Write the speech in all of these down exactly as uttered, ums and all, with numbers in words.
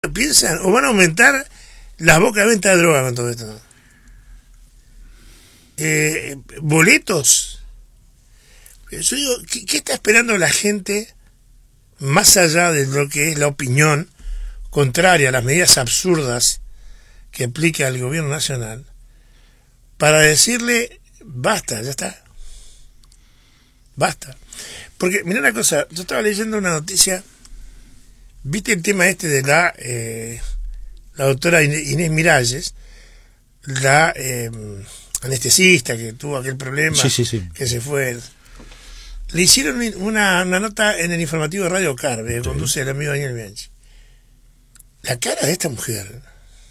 piensan o van a aumentar las bocas de venta de droga con todo esto. Eh, boletos. Yo digo, ¿qué, ¿qué está esperando la gente más allá de lo que es la opinión contraria a las medidas absurdas que aplica el gobierno nacional para decirle basta, ya está, basta? Porque mira una cosa, yo estaba leyendo una noticia, viste el tema este de la eh, la doctora Inés Miralles, la eh, anestesista que tuvo aquel problema, sí, sí, sí. que se fue. Le hicieron una, una nota en el informativo de Radio Carve, que sí. conduce el amigo Daniel Bianchi. La cara de esta mujer.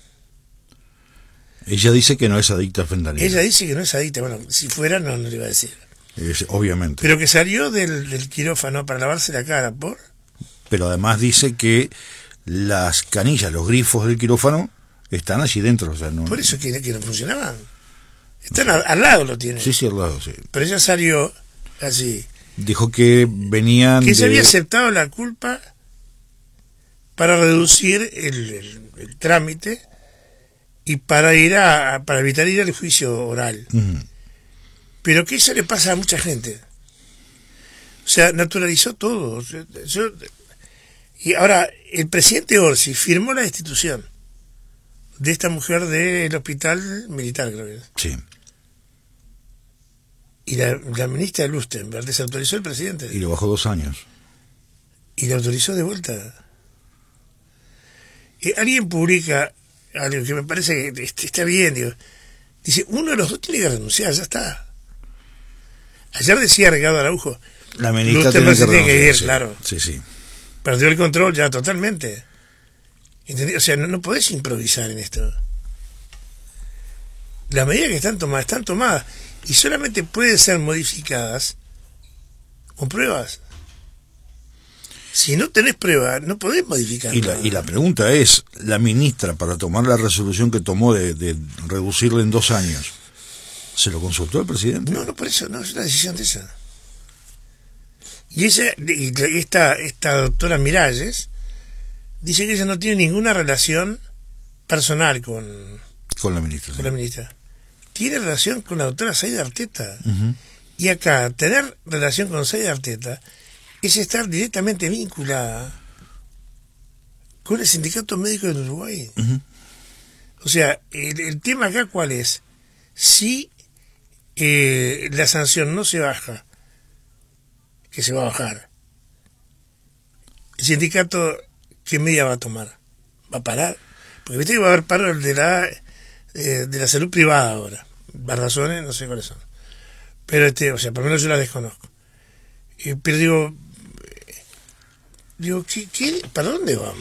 Ella dice que no es adicta al fentanilo. Ella dice que no es adicta. Bueno, si fuera, no, no le iba a decir. Es, obviamente. Pero que salió del, del quirófano para lavarse la cara, ¿por? Pero además dice que las canillas, los grifos del quirófano, están allí dentro. O sea, no, por eso que, que no funcionaban. Están no. al, al lado, lo tienen. Sí, sí, al lado, sí. Pero ella salió así. Dijo que venían que ella de... había aceptado la culpa para reducir el, el, el trámite y para ir a para evitar ir al juicio oral. Uh-huh. Pero que eso le pasa a mucha gente. O sea, naturalizó todo. Yo, yo, y ahora, el presidente Orsi firmó la destitución de esta mujer del hospital militar, creo que es. Sí. Y la, la ministra de Lustenberg desautorizó el presidente. Y le bajó dos años. Y le autorizó de vuelta. Y alguien publica algo que me parece que está bien, digo. Dice, uno de los dos tiene que renunciar, ya está. Ayer decía Ricardo Araujo, la ministra tiene que, tiene que ir, sí, claro. Sí, sí. Perdió el control ya totalmente. ¿Entendí? O sea, no, no podés improvisar en esto. Las medidas que están tomadas, están tomadas. Y solamente pueden ser modificadas con pruebas. Si no tenés pruebas, no podés modificar. Y la, y la pregunta es, la ministra, para tomar la resolución que tomó de, de reducirle en dos años, ¿se lo consultó al presidente? No, no, por eso, no, es una decisión de esa. Y ella, esta, esta doctora Miralles, dice que ella no tiene ninguna relación personal con, con la ministra. Con sí. la ministra. Tiene relación con la doctora Zaida Arteta. Uh-huh. Y acá, tener relación con Zaida Arteta es estar directamente vinculada con el sindicato médico de Uruguay. Uh-huh. O sea, el, el tema acá cuál es, si eh, la sanción no se baja, que se va a bajar, el sindicato ¿qué medida va a tomar? ¿Va a parar? Porque viste que va a haber paro de la eh, de la salud privada ahora. Las razones no sé cuáles son, pero este, o sea, por lo menos yo las desconozco. Eh, pero digo, digo, ¿qué, qué, ¿para dónde vamos?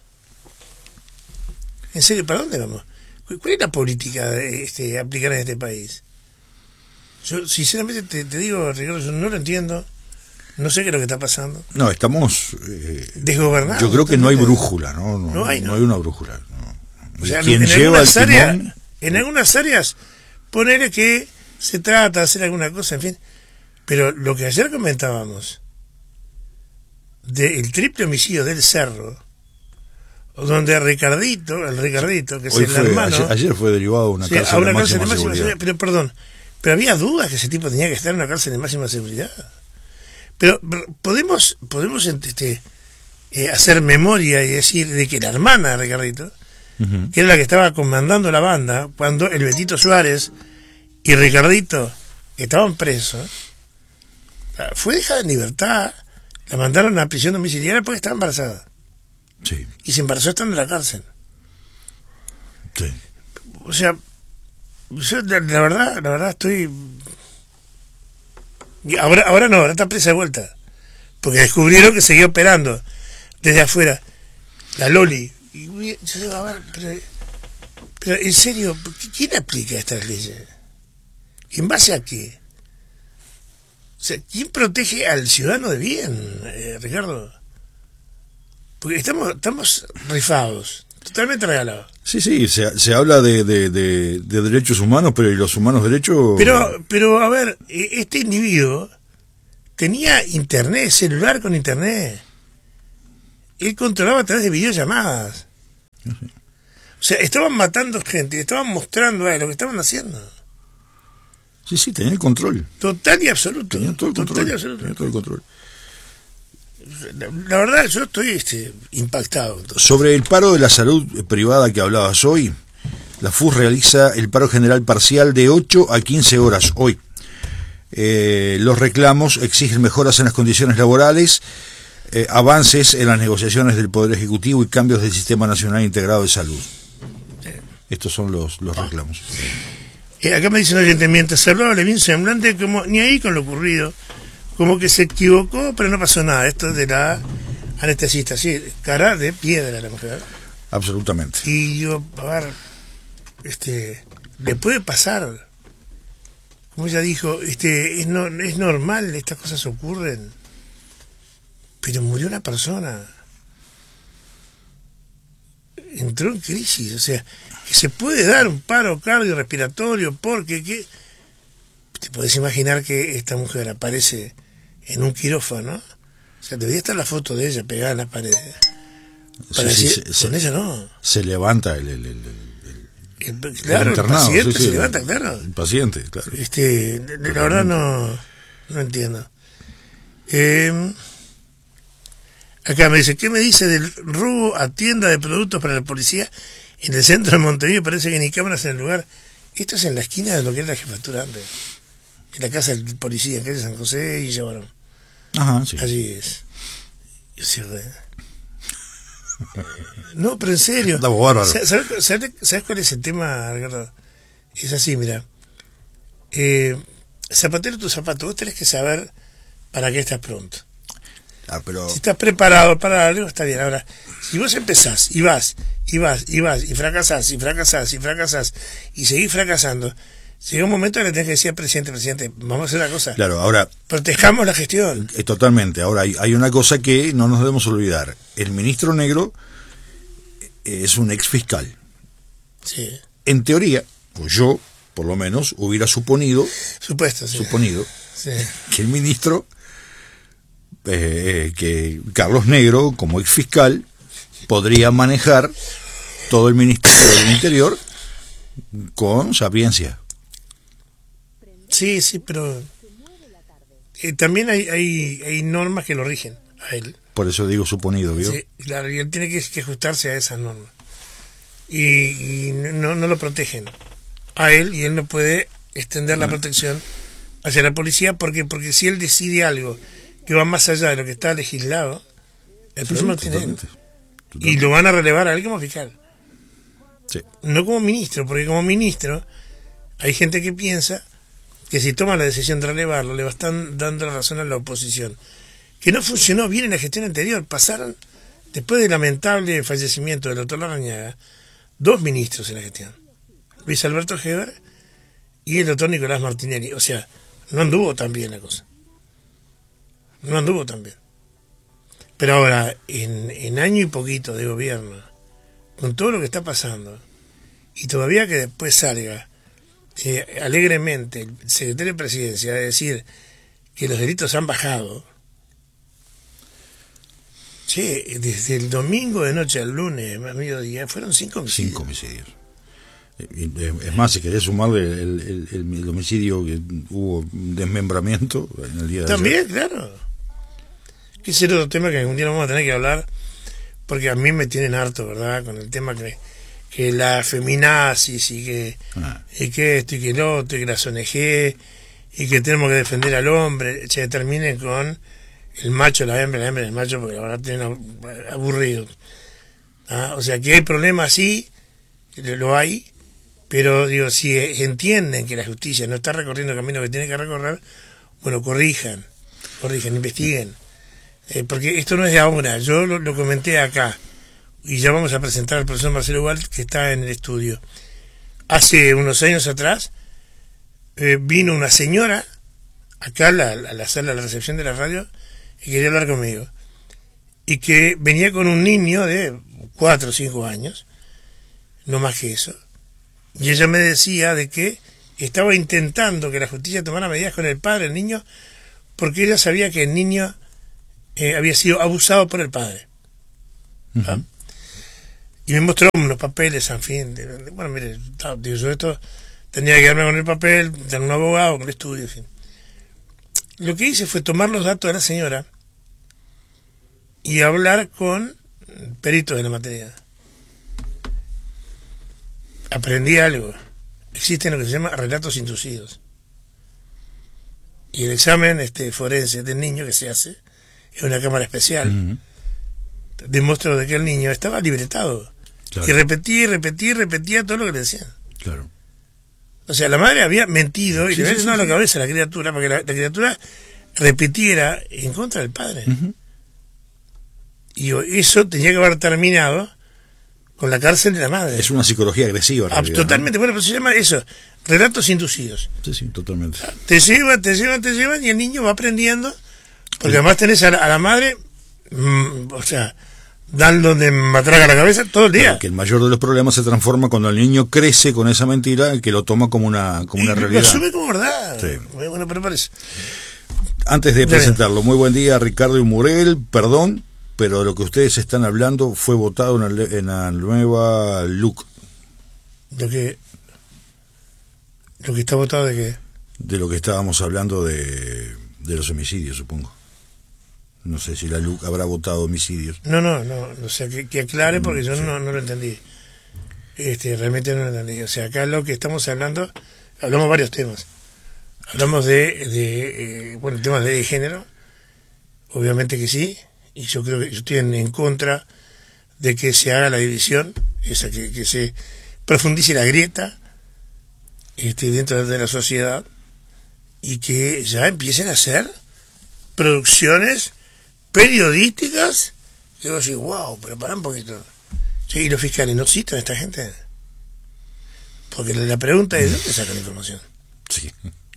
En serio, ¿para dónde vamos? ¿Cuál es la política este, aplicada en este país? Yo, sinceramente, te, te digo, Ricardo, yo no lo entiendo. No sé qué es lo que está pasando. No, estamos... Eh, desgobernados. Yo creo que no hay brújula, ¿no? No, no, hay, no. no. no hay una brújula. No. O sea, ¿Quién en lleva algunas el áreas, timón? en algunas áreas, poner que se trata de hacer alguna cosa, en fin. Pero lo que ayer comentábamos, del triple homicidio del Cerro, donde Ricardito, el Ricardito, que Hoy es el fue, hermano... Ayer, ayer fue derivado de una sí, cárcel, a una de, cárcel máxima de máxima seguridad. seguridad. Pero, perdón, pero había dudas que ese tipo tenía que estar en una cárcel de máxima seguridad. Pero podemos podemos este, eh, hacer memoria y decir de que la hermana de Ricardito, uh-huh. que era la que estaba comandando la banda, cuando el Betito Suárez y Ricardito estaban presos, fue dejada en libertad, la mandaron a prisión domiciliaria porque estaba embarazada. Sí. Y se embarazó estando en la cárcel. Sí. O sea, yo la, la verdad, la verdad estoy... Ahora, ahora no, ahora está presa de vuelta. Porque descubrieron que seguía operando desde afuera. La Loli. Y yo digo, a ver, pero, pero en serio, ¿quién aplica estas leyes? ¿En base a qué? O sea, ¿quién protege al ciudadano de bien, eh, Ricardo? Porque estamos, estamos rifados, totalmente regalados. Sí, sí, se, se habla de, de, de, de derechos humanos, pero ¿y los humanos derechos? Pero, pero a ver, este individuo tenía internet, celular con internet. Él controlaba a través de videollamadas. Sí, sí. O sea, estaban matando gente, y estaban mostrando a él lo que estaban haciendo. Sí, sí, tenía el control. Total y absoluto. Tenía todo el Total control. y absoluto. Tenía todo el control. La, la verdad, yo estoy este, impactado. Entonces. Sobre el paro de la salud privada que hablabas hoy, la F U S realiza el paro general parcial de ocho a quince horas hoy. Eh, los reclamos exigen mejoras en las condiciones laborales, eh, avances en las negociaciones del Poder Ejecutivo y cambios del Sistema Nacional Integrado de Salud. Estos son los, los reclamos. Eh, acá me dicen oyente, mientras hablaba le vi un semblante como ni ahí con lo ocurrido, como que se equivocó, pero no pasó nada. Esto es de la anestesista, sí, cara de piedra la mujer. Absolutamente. Y yo, a ver, este, le puede pasar, como ella dijo, este, es, no, es normal, estas cosas ocurren, pero murió una persona, entró en crisis, o sea, que se puede dar un paro cardiorrespiratorio porque, ¿qué? Te podés imaginar que esta mujer aparece en un quirófano, o sea, debería estar la foto de ella pegada en la pared, para Sí, decir, sí, con se, ella no. Se levanta el... el, el, el El, claro, el internado, el paciente sí, sí, se levanta, claro. El paciente, claro. Este, la verdad no, no entiendo. Eh, acá me dice, ¿qué me dice del robo a tienda de productos para la policía en el centro de Montevideo? Parece que ni cámaras en el lugar. Esto es en la esquina de lo que era la jefatura antes. En la casa del policía, en calle San José y Llevaron. Ajá, sí. Allí es. Yo sí, re... No, pero en serio. Estamos bárbaros. ¿Sabes, sabes, ¿Sabes cuál es el tema, Ricardo? Es así, mira. Eh, zapatero tu zapato, vos tenés que saber para qué estás pronto. Ah, pero... Si estás preparado para algo, está bien. Ahora, si vos empezás y vas, y vas, y vas, y fracasás, y fracasás, y fracasás, y seguís fracasando, llega un momento en que tenés que decir, presidente, presidente, vamos a hacer una cosa. Claro, ahora... Protejamos la gestión. Eh, totalmente. Ahora, hay, hay una cosa que no nos debemos olvidar. El ministro Negro es un ex fiscal. Sí. En teoría, pues yo, por lo menos, hubiera suponido... Supuesto, sí. Suponido Sí. que el ministro... Eh, que Carlos Negro, como ex fiscal, podría manejar todo el Ministerio del Interior con sapiencia. Sí, sí, pero eh, también hay, hay hay normas que lo rigen a él. Por eso digo suponido, ¿vio? Sí, claro, y él tiene que, que ajustarse a esas normas. Y, y no, no lo protegen a él, y él no puede extender la protección hacia la policía, porque porque si él decide algo que va más allá de lo que está legislado, el Sí, problema lo tiene él. totalmente, totalmente. Y lo van a relevar a él como fiscal. Sí. No como ministro, porque como ministro hay gente que piensa que si toma la decisión de relevarlo le va a estar dando la razón a la oposición, que no funcionó bien en la gestión anterior. Pasaron, después del lamentable fallecimiento del doctor Larrañaga, dos ministros en la gestión, Luis Alberto Heber y el doctor Nicolás Martinelli. O sea, no anduvo tan bien la cosa, no anduvo tan bien. Pero ahora, en, en año y poquito de gobierno, con todo lo que está pasando, y todavía que después salga eh, alegremente el secretario de Presidencia a decir que los delitos han bajado. Che, desde el domingo de noche al lunes, a mediodía, fueron cinco homicidios. Cinco homicidios. Es más, si querés sumarle el, el, el, el homicidio que hubo un desmembramiento en el día de También, ayer. claro. Que ese es otro tema que algún día vamos a tener que hablar, porque a mí me tienen harto, ¿verdad? Con el tema que, que la feminazis y que, Ah. y que esto y que el otro, y que las O N G, y que tenemos que defender al hombre, se terminen con el macho, la hembra, la hembra, el macho, porque la verdad tienen aburrido. ¿Ah? O sea, que hay problemas, sí, lo hay, pero digo, si entienden que la justicia no está recorriendo el camino que tiene que recorrer, bueno, corrijan, corrijan, investiguen. Eh, porque esto no es de ahora, yo lo, lo comenté acá, y ya vamos a presentar al profesor Marcelo Walt, que está en el estudio. Hace unos años atrás eh, vino una señora acá a la, a la sala de la recepción de la radio y quería hablar conmigo, y que venía con un niño de cuatro o cinco años, no más que eso, y ella me decía de que estaba intentando que la justicia tomara medidas con el padre del niño, porque ella sabía que el niño Eh, había sido abusado por el padre. ¿Ah? Uh-huh. y me mostró unos papeles, en fin, de, de, bueno, mire, digo, yo esto tenía que quedarme con el papel, tener un abogado, con el estudio, en fin. Lo que hice fue tomar los datos de la señora y hablar con peritos de la materia. Aprendí algo. Existen lo que se llama relatos inducidos. Y el examen este forense del niño que se hace en una cámara especial uh-huh. demostró de que el niño estaba libretado. Claro. Y repetía y repetía y repetía todo lo que le decían. Claro. O sea, la madre había mentido y sí, le había llenado sí, sí, la cabeza a la criatura para que la, la criatura repitiera en contra del padre. Uh-huh. Y eso tenía que haber terminado con la cárcel de la madre. Es una psicología agresiva. Ah, realidad, totalmente, ¿no? Bueno, pero se llama eso, relatos inducidos. Sí, sí, totalmente. Te llevan, te llevan, te llevan y el niño va aprendiendo, porque sí. además tenés a la, a la madre, mmm, o sea, dándole matraca a la cabeza todo el día. Claro, que el mayor de los problemas se transforma cuando el niño crece con esa mentira y que lo toma como una, como una y realidad. Lo asume como verdad. Sí. Bueno, pero parece. Antes de presentarlo, muy buen día, Ricardo y Murel, perdón, pero lo que ustedes están hablando fue votado en la, en la nueva L U C. Lo que, lo que está votado de qué? De lo que estábamos hablando de, de los homicidios, supongo. No sé si la L U C habrá votado homicidios. No, no, no, o sea, que, que aclare porque yo sí. no, no lo entendí. Este, realmente no lo entendí. O sea, acá lo que estamos hablando, hablamos de varios temas. Hablamos de, de eh, bueno, temas de género, obviamente que sí, y yo creo que yo estoy en, en contra de que se haga la división, esa que, que se profundice la grieta este, dentro de la sociedad y que ya empiecen a hacer producciones periodísticas que vos decís, wow, pero pará un poquito. Sí, y los fiscales no citan a esta gente. Porque la pregunta es, ¿de dónde sacan la información? Sí.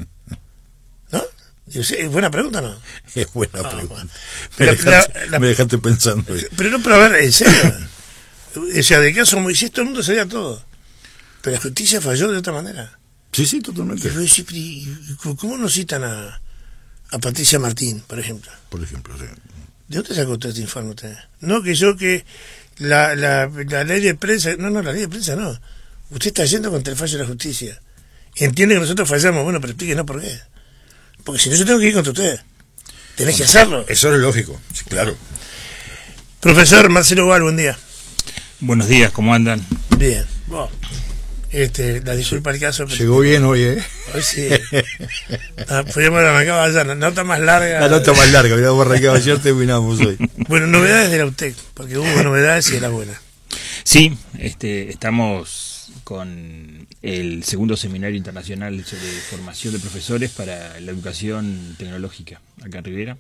¿No? ¿Es buena pregunta o no? Es buena ah, pregunta. Bueno. Me, la, dejaste, la, la, me dejaste pensando. Pero no, pero a ver, en serio. O sea, de caso Moisés todo el mundo sabía todo. Pero la justicia falló de otra manera. Sí, sí, totalmente. Y, y, y, ¿Cómo no citan a, a Patricia Martín, por ejemplo? Por ejemplo, sí. ¿De dónde sacó usted este informe usted? No, que yo que la, la, la ley de prensa, no, no, la ley de prensa no. Usted está yendo contra el fallo de la justicia. Entiende que nosotros fallamos, bueno, pero explíquenos por qué. Porque si no, yo tengo que ir contra usted. Tenés que hacerlo. Eso es lógico, sí, claro. Profesor Marcelo Gual, buen día. Buenos días, ¿cómo andan? Bien. Bueno, este, la disculpa el caso. Pero llegó bien hoy, ¿eh? Hoy sí. Ah, podríamos haber arrancado ayer, la nota más larga. La nota más larga, hubiéramos arrancado ayer, terminamos hoy. Bueno, novedades de la U T E C, porque hubo novedades y era buena. Sí, este, estamos con el segundo seminario internacional sobre formación de profesores para la educación tecnológica acá en Rivera.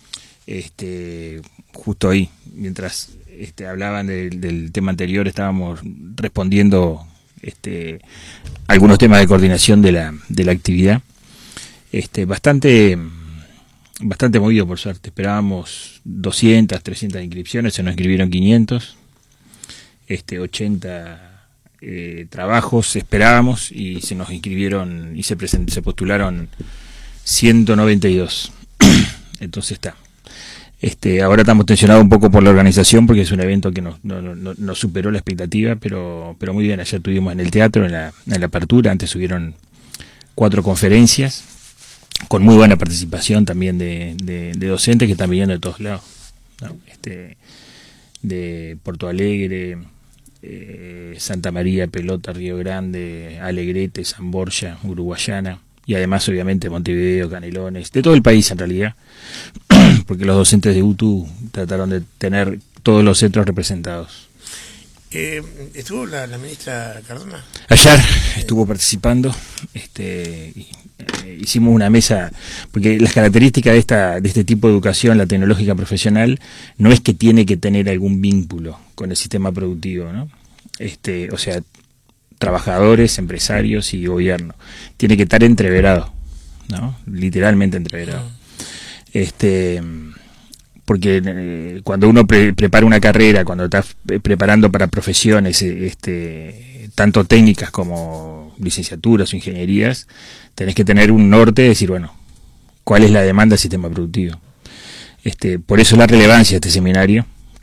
Este, justo ahí, mientras este, hablaban de, del tema anterior, estábamos respondiendo este, algunos temas de coordinación de la, de la actividad. Este, bastante, bastante movido por suerte. Esperábamos doscientas, trescientas inscripciones, se nos inscribieron quinientos, este, ochenta eh, trabajos esperábamos y se nos inscribieron y se present, se postularon ciento noventa y dos. Entonces está. Este, ahora estamos tensionados un poco por la organización porque es un evento que nos, no, no, nos superó la expectativa, pero, pero muy bien. Ayer tuvimos en el teatro, en la, en la apertura, antes hubieron cuatro conferencias con muy buena participación también de, de, de docentes que están viniendo de todos lados, ¿no? Este, de Porto Alegre, eh, Santa María, Pelota, Río Grande, Alegrete, San Borja, Uruguayana, y además obviamente Montevideo, Canelones, de todo el país en realidad, porque los docentes de U T U trataron de tener todos los centros representados. Eh, ¿Estuvo la, la ministra Cardona? Ayer estuvo participando, este, y, eh, hicimos una mesa, porque las características de esta de este tipo de educación, la tecnológica profesional, no es que tiene que tener algún vínculo con el sistema productivo, ¿no? Este, o sea, trabajadores, empresarios y gobierno, tiene que estar entreverado, ¿no? Literalmente entreverado. Este, porque eh, cuando uno pre prepara una carrera, cuando estás preparando para profesiones, este, tanto técnicas como licenciaturas o ingenierías, tenés que tener un norte de decir, bueno, ¿cuál es la demanda del sistema productivo? Este, por eso la relevancia de este seminario,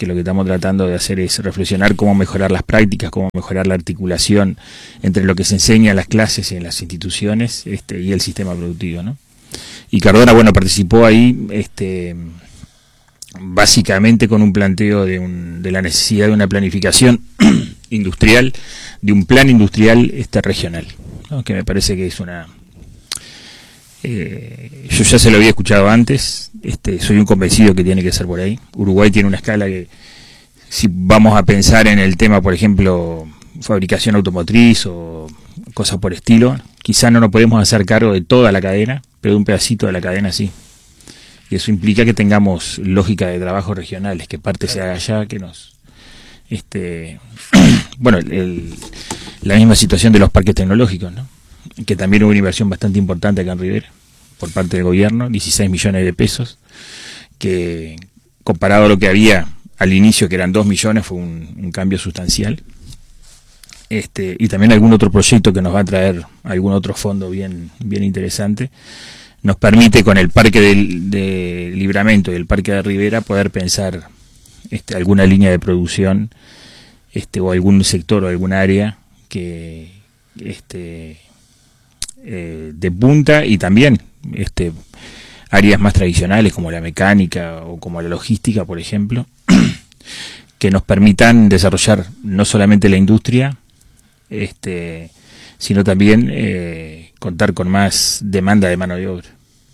que lo que estamos tratando de hacer es reflexionar cómo mejorar las prácticas, cómo mejorar la articulación entre lo que se enseña en las clases y en las instituciones este, y el sistema productivo, ¿no? Y Cardona, bueno, participó ahí este, básicamente con un planteo de, un, de la necesidad de una planificación industrial, de un plan industrial este, regional, ¿no? Que me parece que es una... Eh, yo ya se lo había escuchado antes, este, soy un convencido que tiene que ser por ahí. Uruguay tiene una escala que, si vamos a pensar en el tema, por ejemplo, fabricación automotriz o cosas por estilo, quizá no nos podemos hacer cargo de toda la cadena, pero de un pedacito de la cadena sí. Y eso implica que tengamos lógica de trabajo regionales, que parte se haga allá, que nos... este bueno, el, la misma situación de los parques tecnológicos, ¿no? Que también hubo una inversión bastante importante acá en Rivera por parte del gobierno, dieciséis millones de pesos, que comparado a lo que había al inicio, que eran dos millones, fue un, un cambio sustancial. Este, y también algún otro proyecto que nos va a traer algún otro fondo bien, bien interesante, nos permite con el parque del, de Libramento y el parque de Rivera poder pensar este, alguna línea de producción este, o algún sector o algún área que este Eh, de punta, y también este áreas más tradicionales como la mecánica o como la logística, por ejemplo, que nos permitan desarrollar no solamente la industria, este sino también eh, contar con más demanda de mano de obra.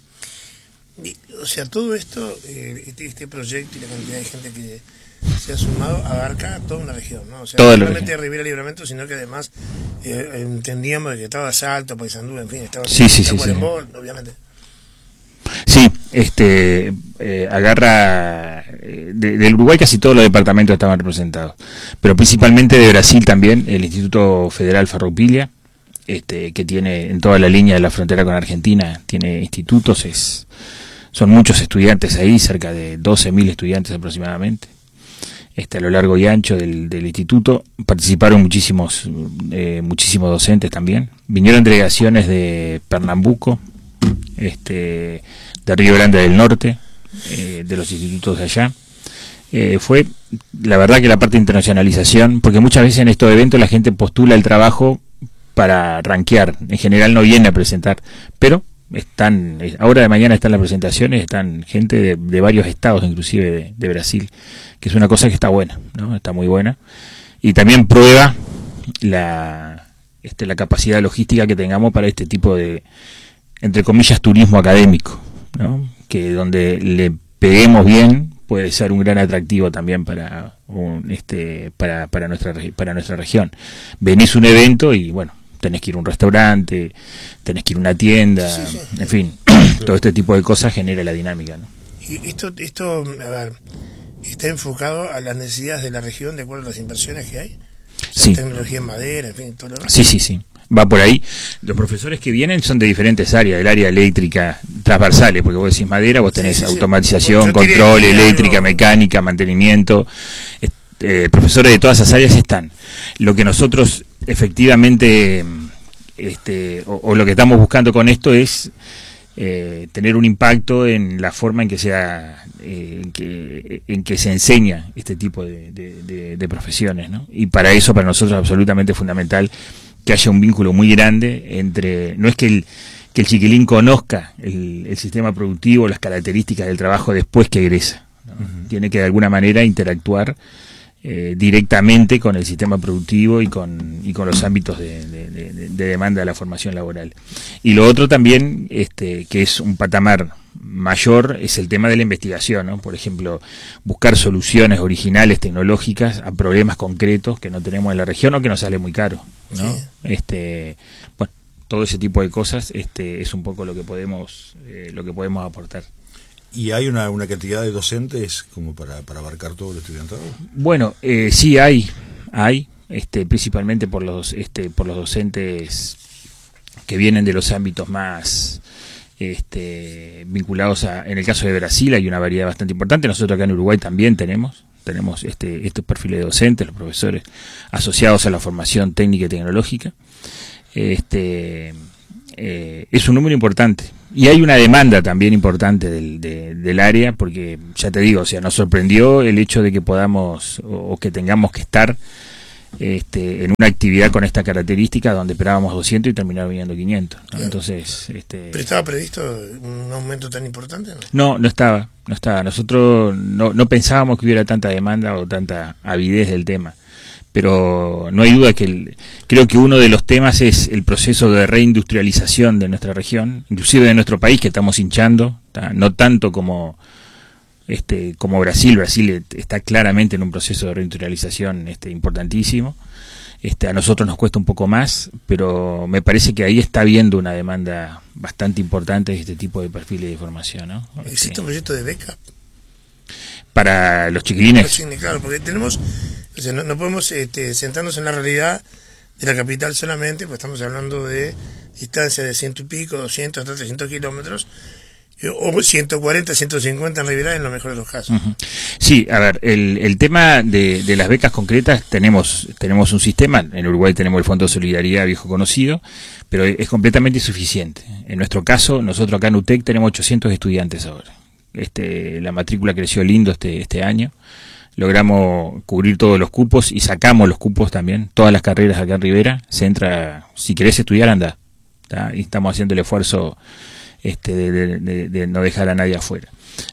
Y, o sea, todo esto, eh, este, este proyecto y la cantidad de gente que se ha sumado abarca toda una región, ¿no? O sea, Toda no solamente región. Rivera Libramento, sino que además eh, entendíamos que estaba Salto, Paysandú, en fin, estaba sí, sí, sí, sí. obviamente. Sí, este eh, agarra eh, de, del Uruguay casi todos los departamentos estaban representados, pero principalmente de Brasil también, el Instituto Federal Farroupilha, este que tiene en toda la línea de la frontera con Argentina, tiene institutos, es son muchos estudiantes ahí, cerca de doce mil estudiantes aproximadamente. Este, a lo largo y ancho del, del instituto, participaron muchísimos eh, muchísimos docentes también, vinieron delegaciones de Pernambuco, este, de Río Grande del Norte, eh, de los institutos de allá. Eh, fue, la verdad que la parte de internacionalización, porque muchas veces en estos eventos la gente postula el trabajo para rankear, en general no viene a presentar, pero están, ahora de mañana están las presentaciones, están gente de, de varios estados, inclusive de, de Brasil, que es una cosa que está buena, ¿no? Está muy buena, y también prueba la, este, la capacidad logística que tengamos para este tipo de, entre comillas, turismo académico, ¿no? Que donde le peguemos bien puede ser un gran atractivo también para un, este para para nuestra para nuestra región. Venís a un evento y bueno, tenés que ir a un restaurante, tenés que ir a una tienda, sí, sí, sí. En fin, todo este tipo de cosas genera la dinámica, ¿no? Y esto esto a ver, está enfocado a las necesidades de la región de acuerdo a las inversiones que hay. O sea, sí. Tecnología en madera, en fin, todo lo demás. Sí, sí, sí. Va por ahí. Los profesores que vienen son de diferentes áreas, del área eléctrica, transversales, porque vos decís madera, vos tenés sí, sí, automatización, sí. control, eléctrica, algo... mecánica, mantenimiento. Eh, profesores de todas esas áreas están. Lo que nosotros efectivamente, este, o, o lo que estamos buscando con esto es eh, tener un impacto en la forma en que sea, eh, en, que, en que se enseña este tipo de, de, de, de profesiones, ¿no? Y para eso, para nosotros es absolutamente fundamental que haya un vínculo muy grande entre, no es que el, que el chiquilín conozca el, el sistema productivo, las características del trabajo después que egresa, ¿no? Uh-huh. Tiene que de alguna manera interactuar eh, directamente con el sistema productivo y con, y con los ámbitos de, de, de, de demanda de la formación laboral. Y lo otro también, este, que es un patamar mayor, es el tema de la investigación, ¿no? Por ejemplo, buscar soluciones originales tecnológicas a problemas concretos que no tenemos en la región o que nos sale muy caro, ¿no? Sí. Este, bueno, todo ese tipo de cosas, este, es un poco lo que podemos, eh, lo que podemos aportar. ¿Y hay una, una cantidad de docentes como para, para abarcar todo el estudiantado? Bueno, eh, sí hay, hay, este, principalmente por los, este, por los docentes que vienen de los ámbitos más Este, vinculados a, en el caso de Brasil hay una variedad bastante importante. Nosotros acá en Uruguay también tenemos tenemos este estos perfiles de docentes, los profesores asociados a la formación técnica y tecnológica, este eh, es un número importante. Y hay una demanda también importante del, de, del área, porque ya te digo, o sea, nos sorprendió el hecho de que podamos o, o que tengamos que estar este, en una actividad con esta característica donde esperábamos doscientos y terminaron viniendo quinientos, ¿no? Claro. Entonces, este, ¿pero estaba previsto un aumento tan importante? ¿no? No, no estaba, no estaba. Nosotros no, no pensábamos que hubiera tanta demanda o tanta avidez del tema. Pero no hay duda que el, creo que uno de los temas es el proceso de reindustrialización de nuestra región, inclusive de nuestro país, que estamos hinchando, ¿tá? No tanto como este como Brasil. Brasil está claramente en un proceso de reindustrialización este importantísimo. Este, a nosotros nos cuesta un poco más, pero me parece que ahí está habiendo una demanda bastante importante de este tipo de perfiles de formación, ¿no? ¿Existe este, un proyecto de beca para los chiquilines? Claro, porque tenemos, o sea, no, no podemos este, sentarnos en la realidad de la capital solamente, pues estamos hablando de distancias de ciento y pico, doscientos hasta trescientos kilómetros, o ciento cuarenta, ciento cincuenta en Rivera en lo mejor de los casos. Uh-huh. Sí, a ver, el, el tema de, de las becas concretas, tenemos tenemos un sistema, en Uruguay tenemos el Fondo de Solidaridad viejo conocido, pero es completamente insuficiente. En nuestro caso, nosotros acá en U T E C tenemos ochocientos estudiantes ahora. Este, la matrícula creció lindo este, este año, logramos cubrir todos los cupos y sacamos los cupos también, todas las carreras acá en Rivera, se entra, si querés estudiar anda, ¿tá? Y estamos haciendo el esfuerzo este, de, de, de, de no dejar a nadie afuera.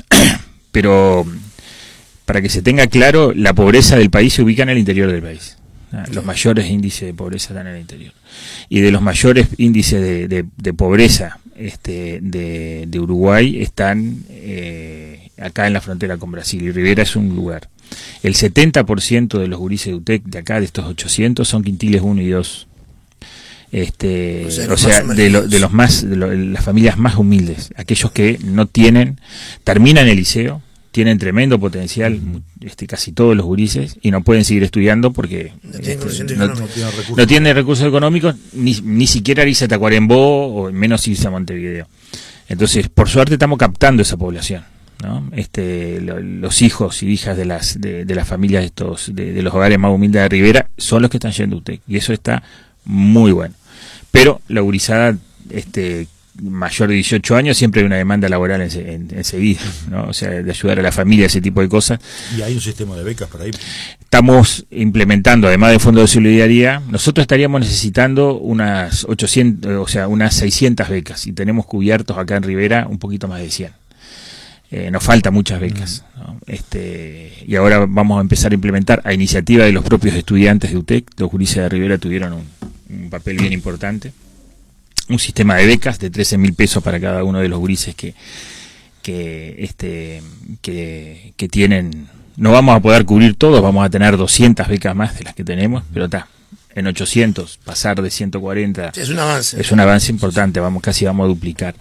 Pero para que se tenga claro, la pobreza del país se ubica en el interior del país, ¿tá? Los mayores índices de pobreza están en el interior, y de los mayores índices de, de, de pobreza este, de, de Uruguay están eh, acá en la frontera con Brasil, y Rivera es un lugar. El setenta por ciento de los gurises de U T E C de acá, de estos ochocientos, son quintiles uno y dos. Este, o sea, o sea de, lo, de los más, de lo, las familias más humildes, aquellos que no tienen, terminan el liceo, tienen tremendo potencial, este, casi todos los gurises, y no pueden seguir estudiando porque no tienen, este, no, no tienen recursos, no tienen recursos económicos, ni, ni siquiera irse a Tacuarembó, o menos irse a Montevideo. Entonces, por suerte estamos captando esa población, ¿no? Este, lo, los hijos y hijas de las de, de las familias de estos de, de los hogares más humildes de Rivera son los que están yendo a U T E C, y eso está muy bueno. Pero la gurizada este mayor de dieciocho años siempre hay una demanda laboral enseguida, en, en ¿no? O sea, de ayudar a la familia, ese tipo de cosas. ¿Y hay un sistema de becas para ahí? Estamos implementando, además del Fondo de Solidaridad, nosotros estaríamos necesitando unas ochocientas, o sea, unas seiscientas becas, y tenemos cubiertos acá en Rivera un poquito más de cien. Eh, nos faltan muchas becas, ¿no? Este, y ahora vamos a empezar a implementar, a iniciativa de los propios estudiantes de U T E C, los gurises de Rivera tuvieron un, un papel bien importante, un sistema de becas de trece mil pesos para cada uno de los gurises que que este que, que tienen. No vamos a poder cubrir todos, vamos a tener doscientas becas más de las que tenemos, pero está en ochocientos, pasar de ciento cuarenta es un avance, es un avance importante, vamos casi vamos a duplicar.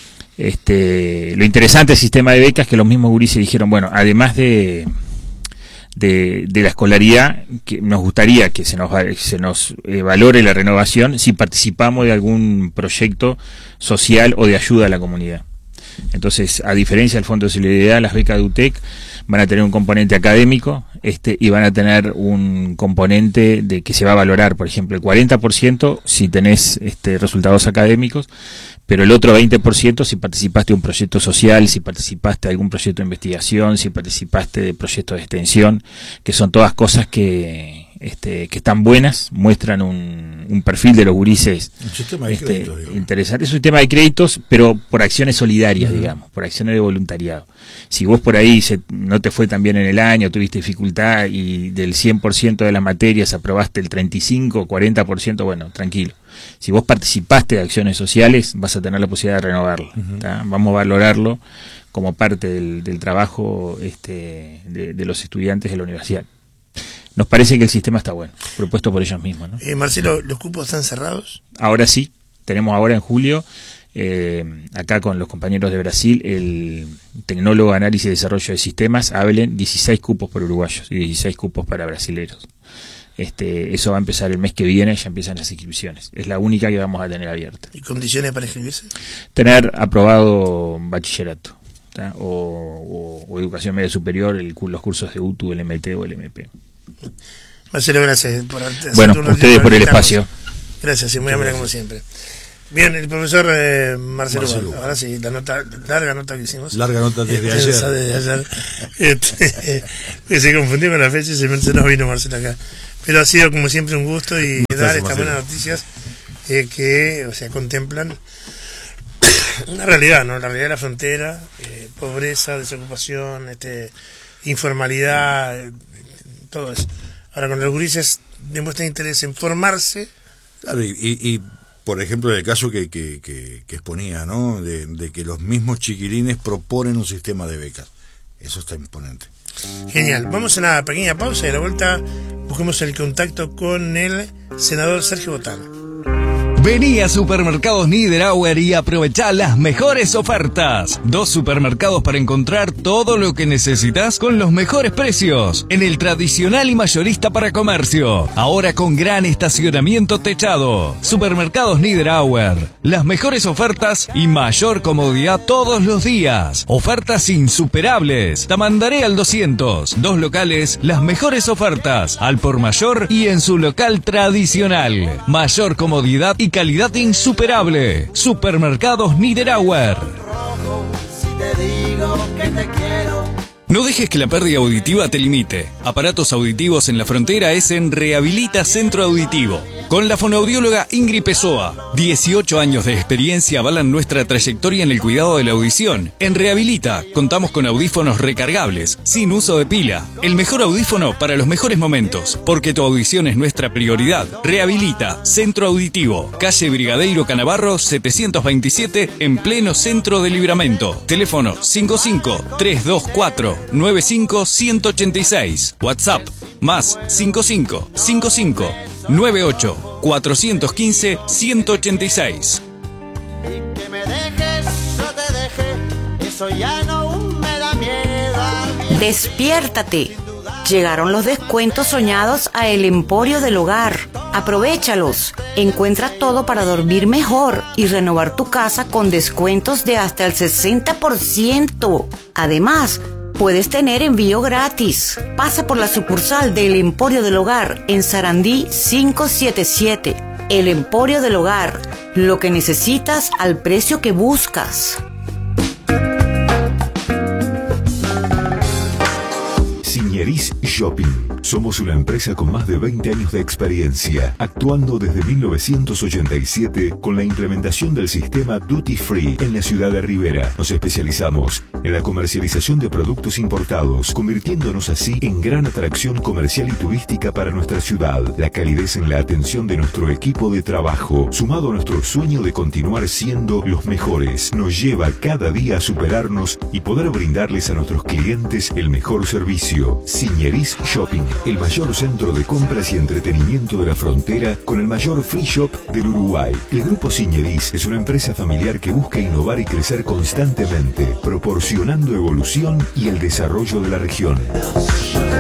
Este, lo interesante del sistema de becas es que los mismos gurises dijeron, bueno, además de de, de la escolaridad, que nos gustaría que se nos se nos eh, valore la renovación si participamos de algún proyecto social o de ayuda a la comunidad. Entonces, a diferencia del Fondo de Solidaridad, las becas de U T E C van a tener un componente académico este y van a tener un componente de que se va a valorar, por ejemplo, el cuarenta por ciento si tenés este resultados académicos, pero el otro veinte por ciento si participaste de un proyecto social, si participaste de algún proyecto de investigación, si participaste de proyectos de extensión, que son todas cosas que este que están buenas, muestran un, un perfil de los gurises este, interesante. Es un sistema de créditos, pero por acciones solidarias, uh-huh. digamos, por acciones de voluntariado. Si vos por ahí se, no te fue tan bien en el año, tuviste dificultad y del cien por ciento de las materias aprobaste el treinta y cinco, cuarenta por ciento, bueno, tranquilo. Si vos participaste de acciones sociales, vas a tener la posibilidad de renovarlo. Uh-huh. Vamos a valorarlo como parte del, del trabajo este, de, de los estudiantes de la universidad. Nos parece que el sistema está bueno, propuesto por ellos mismos, ¿no? Eh, Marcelo, ¿los cupos están cerrados? Ahora sí, tenemos ahora en julio, eh, acá con los compañeros de Brasil, el tecnólogo de análisis y desarrollo de sistemas, hablen dieciséis cupos para uruguayos y dieciséis cupos para brasileros. Este, eso va a empezar el mes que viene, ya empiezan las inscripciones. Es la única que vamos a tener abierta. ¿Y condiciones para inscribirse? Tener aprobado bachillerato, o, o, o educación media superior, el, los cursos de U T U, el M T o el M P. Marcelo, gracias por hacer bueno, ustedes por el espacio. Gracias y muy amable como siempre. Bien, el profesor eh, Marcelo, Marcelo. Val, ahora sí, la nota, larga nota que hicimos. Larga nota desde Eh, ayer. desde ayer. Este, que se confundió con la fecha y se me se nos vino Marcelo acá. Pero ha sido como siempre un gusto y Muchas dar gracias, estas Marcelo. buenas noticias eh, que, o sea, contemplan una realidad, ¿no? La realidad de la frontera, eh, pobreza, desocupación, este, informalidad, eh, todo eso. Ahora, con los gurises demuestran interés en formarse. Claro, y, y, y, por ejemplo, en el caso que, que, que, que exponía, ¿no? De, de que los mismos chiquilines proponen un sistema de becas. Eso está imponente. Genial. Vamos a una pequeña pausa y a la vuelta busquemos el contacto con el senador Sergio Botana. Vení a Supermercados Niederauer y aprovechá las mejores ofertas. Dos supermercados para encontrar todo lo que necesitas con los mejores precios. En el tradicional y mayorista para comercio. Ahora con gran estacionamiento techado. Supermercados Niederauer. Las mejores ofertas y mayor comodidad todos los días. Ofertas insuperables. Tamandaré al doscientos. Dos locales, las mejores ofertas. Al por mayor y en su local tradicional. Mayor comodidad y calidad insuperable. Supermercados Niederauer. No dejes que la pérdida auditiva te limite. Aparatos auditivos en la frontera es en Rehabilita Centro Auditivo. Con la fonoaudióloga Ingrid Pessoa. dieciocho años de experiencia avalan nuestra trayectoria en el cuidado de la audición. En Rehabilita contamos con audífonos recargables, sin uso de pila. El mejor audífono para los mejores momentos, porque tu audición es nuestra prioridad. Rehabilita Centro Auditivo. Calle Brigadeiro Canavarro setecientos veintisiete, en pleno centro de Libramento. Teléfono cinco cinco, tres dos cuatro, nueve cinco, uno ocho seis. WhatsApp más cinco cinco, cinco cinco, nueve ocho, cuatro uno cinco, uno ocho seis. Y que me dejes o te deje, eso ya no me da miedo. Despiértate. Llegaron los descuentos soñados a El Emporio del Hogar. Aprovéchalos. Encuentra todo para dormir mejor y renovar tu casa con descuentos de hasta el sesenta por ciento. Además, puedes tener envío gratis. Pasa por la sucursal del Emporio del Hogar en Sarandí quinientos setenta y siete. El Emporio del Hogar. Lo que necesitas al precio que buscas. Signeris Shopping. Somos una empresa con más de veinte años de experiencia, actuando desde mil novecientos ochenta y siete con la implementación del sistema Duty Free en la ciudad de Rivera. Nos especializamos en la comercialización de productos importados, convirtiéndonos así en gran atracción comercial y turística para nuestra ciudad. La calidez en la atención de nuestro equipo de trabajo, sumado a nuestro sueño de continuar siendo los mejores, nos lleva cada día a superarnos y poder brindarles a nuestros clientes el mejor servicio. Signeris Shopping, el mayor centro de compras y entretenimiento de la frontera con el mayor free shop del Uruguay. El Grupo Signeris es una empresa familiar que busca innovar y crecer constantemente, proporcionando evolución y el desarrollo de la región.